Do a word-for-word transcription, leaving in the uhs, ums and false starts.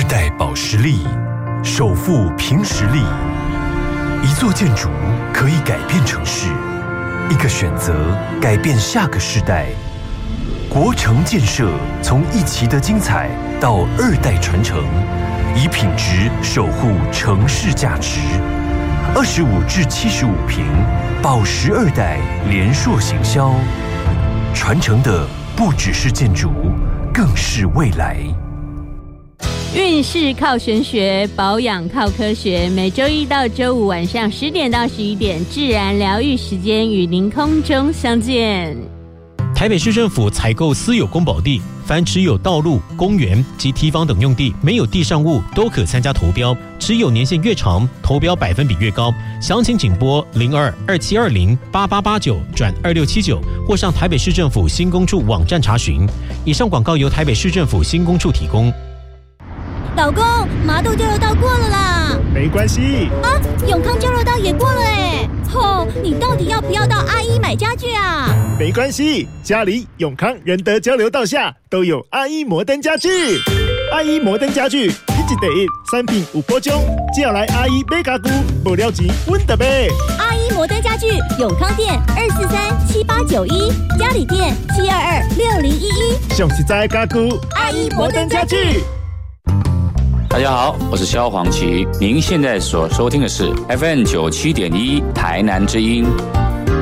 代保湿力，守护凭实力。一座建筑可以改变城市，一个选择改变下个世代。国城建设从一期的精彩到二代传承，以品质守护城市价值。二十五至七十五坪，保时二代联硕行销，传承的不只是建筑，更是未来。 运势靠玄学，保养靠科学。每周一到周五晚上十点到十一点，自然疗愈时间与您空中相见。 台北市政府采购私有公保地，凡持有道路、公园及堤防等用地，没有地上物都可参加投标，持有年限越长，投标百分比越高。详情请拨零二二七二零八八八九转二六七九，或上台北市政府新工处网站查询。以上广告由台北市政府新工处提供。 老公，麻豆交流道过了啦。 没关系啊，永康交流道也过了哎。吼、哦，你到底要不要到阿一买家具啊？ 没关系，家里永康仁德交流道下都有阿一摩登家具。阿一摩登家具，一级第一，产品有保障，只要来阿一买家具，无了钱阮就买。 阿一摩登家具，永康店二四三七八九一，嘉里店七二二六零一一。 上实在的家具，阿一摩登家具。 大家好，我是萧煌奇，您现在所收听的是 F M 九七点一台南之音。